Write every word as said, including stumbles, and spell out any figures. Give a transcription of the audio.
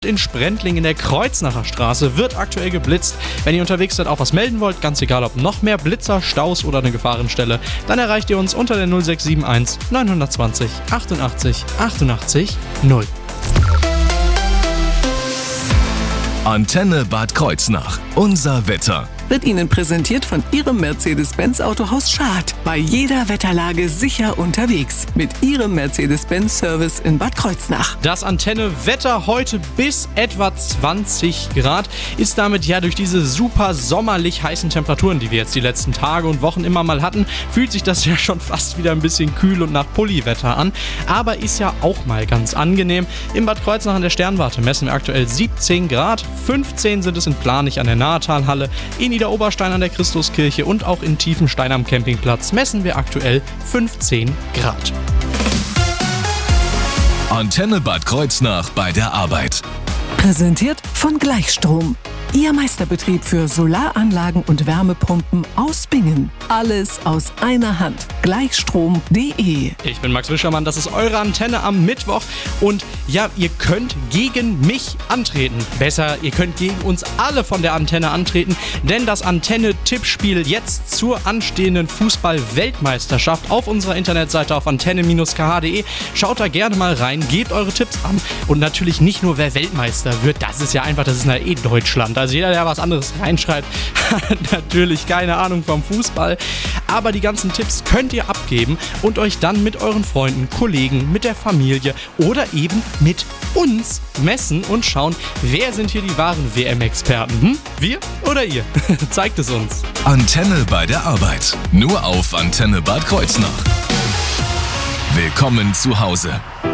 In Sprendling in der Kreuznacher Straße wird aktuell geblitzt. Wenn ihr unterwegs seid, auch was melden wollt, ganz egal ob noch mehr Blitzer, Staus oder eine Gefahrenstelle, dann erreicht ihr uns unter der null sechs sieben eins neun zwei null achtundachtzig achtundachtzig null. Antenne Bad Kreuznach. Unser Wetter. Wird Ihnen präsentiert von Ihrem Mercedes-Benz Autohaus Schad. Bei jeder Wetterlage sicher unterwegs. Mit Ihrem Mercedes-Benz-Service in Bad Kreuznach. Das Antenne-Wetter heute bis etwa zwanzig Grad ist damit ja durch diese super sommerlich heißen Temperaturen, die wir jetzt die letzten Tage und Wochen immer mal hatten, fühlt sich das ja schon fast wieder ein bisschen kühl und nach Pulliwetter an. Aber ist ja auch mal ganz angenehm. Im Bad Kreuznach an der Sternwarte messen wir aktuell siebzehn Grad. fünfzehn sind es in Planich an der Nahetalhalle, in Niederoberstein an der Christuskirche und auch in Tiefenstein am Campingplatz messen wir aktuell fünfzehn Grad. Antenne Bad Kreuznach bei der Arbeit. Präsentiert von Gleichstrom. Ihr Meisterbetrieb für Solaranlagen und Wärmepumpen aus Bingen. Alles aus einer Hand. Gleichstrom punkt de. Ich bin Max Wischermann, das ist eure Antenne am Mittwoch und ja, ihr könnt gegen mich antreten. Besser, ihr könnt gegen uns alle von der Antenne antreten, denn das Antenne-Tippspiel jetzt zur anstehenden Fußball-Weltmeisterschaft auf unserer Internetseite auf antenne Bindestrich k h punkt de. Schaut da gerne mal rein, gebt eure Tipps an und natürlich nicht nur, wer Weltmeister wird, das ist ja einfach, das ist ja eh Deutschland. Also jeder, der was anderes reinschreibt, hat natürlich keine Ahnung vom Fußball. Aber die ganzen Tipps könnt ihr abgeben und euch dann mit euren Freunden, Kollegen, mit der Familie oder eben mit uns messen und schauen, wer sind hier die wahren W M-Experten? Hm? Wir oder ihr? Zeigt es uns. Antenne bei der Arbeit. Nur auf Antenne Bad Kreuznach. Willkommen zu Hause.